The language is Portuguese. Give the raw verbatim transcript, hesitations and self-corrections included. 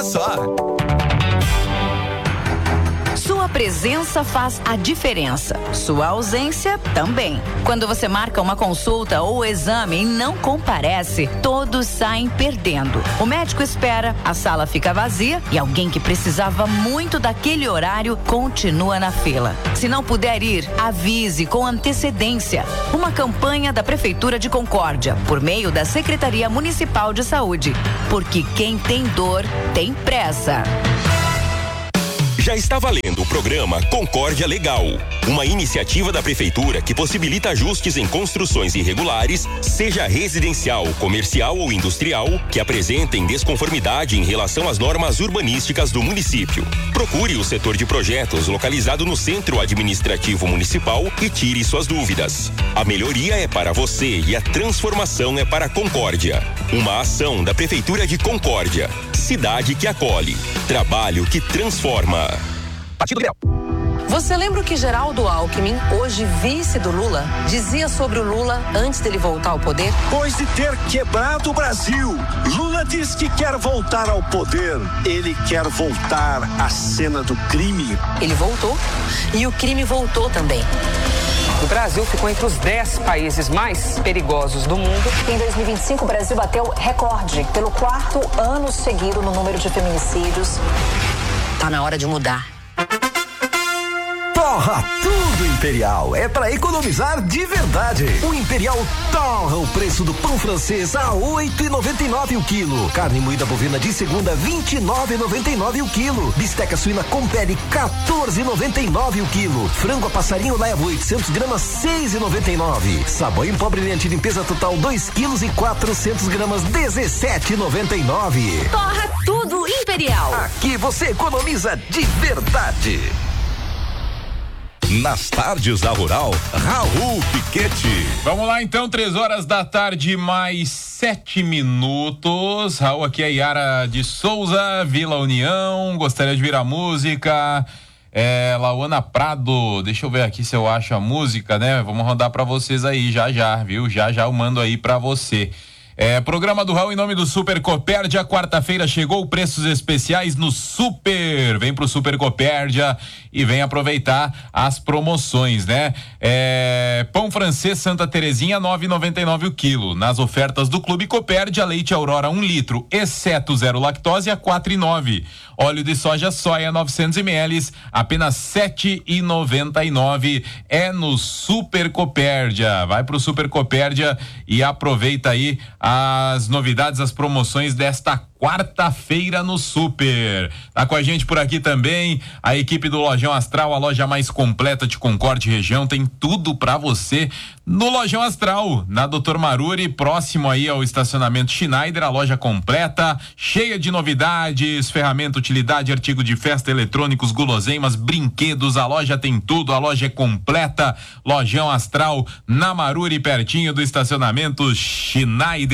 Só. Sua presença faz a diferença. Sua ausência também. Quando você marca uma consulta ou exame e não comparece, todos saem perdendo. O médico espera, a sala fica vazia e alguém que precisava muito daquele horário continua na fila. Se não puder ir, avise com antecedência. Uma campanha da Prefeitura de Concórdia, por meio da Secretaria Municipal de Saúde. Porque quem tem dor, tem pressa. Já está valendo o programa Concórdia Legal, uma iniciativa da Prefeitura que possibilita ajustes em construções irregulares, seja residencial, comercial ou industrial, que apresentem desconformidade em relação às normas urbanísticas do município. Procure o setor de projetos localizado no Centro Administrativo Municipal e tire suas dúvidas. A melhoria é para você e a transformação é para Concórdia. Uma ação da Prefeitura de Concórdia. Cidade que acolhe. Trabalho que transforma. Partido Liberal. Você lembra o que Geraldo Alckmin, hoje vice do Lula, dizia sobre o Lula antes dele voltar ao poder? Depois de ter quebrado o Brasil, Lula diz que quer voltar ao poder. Ele quer voltar à cena do crime. Ele voltou e o crime voltou também. O Brasil ficou entre os dez países mais perigosos do mundo. Em dois mil e vinte e cinco, o Brasil bateu recorde pelo quarto ano seguido no número de feminicídios. Tá na hora de mudar. Torra tudo Imperial, é para economizar de verdade. O Imperial torra o preço do pão francês a oito e noventa e nove o quilo. Carne moída bovina de segunda vinte e nove e noventa e nove o quilo. Bisteca suína com pele quatorze e noventa e nove o quilo. Frango a passarinho Laiabu oitocentos gramas seis e noventa e nove. Sabão em pó brilhante limpeza total dois quilos e quatrocentos gramas dezessete e noventa e nove. Torra tudo Imperial. Aqui você economiza de verdade. Nas tardes da Rural, Raul Piquete. Vamos lá então, três horas da tarde, mais sete minutos. Raul, aqui é Yara de Souza, Vila União. Gostaria de ouvir a música. É, Lauana Prado, deixa eu ver aqui se eu acho a música, né? Vamos rodar pra vocês aí já já, viu? Já já eu mando aí pra você. É, programa do Raul em nome do Super Copérdia. Quarta-feira chegou, preços especiais no Super. Vem pro Super Copérdia e vem aproveitar as promoções, né? É, pão francês Santa Terezinha nove e noventa e nove o quilo. Nas ofertas do Clube Copérdia, leite Aurora um litro, exceto zero lactose a quatro e nove. Óleo de soja soia novecentos mililitros, apenas sete e noventa e nove. É no Super Copérdia. Vai pro Super Copérdia e aproveita aí as novidades, as promoções desta quarta-feira no Super. Tá com a gente por aqui também a equipe do Lojão Astral, a loja mais completa de Concórdia e região. Tem tudo pra você no Lojão Astral, na doutor Maruri, próximo aí ao estacionamento Schneider. A loja completa, cheia de novidades, ferramenta, utilidade, artigo de festa, eletrônicos, guloseimas, brinquedos. A loja tem tudo, a loja é completa. Lojão Astral na Maruri, pertinho do estacionamento Schneider.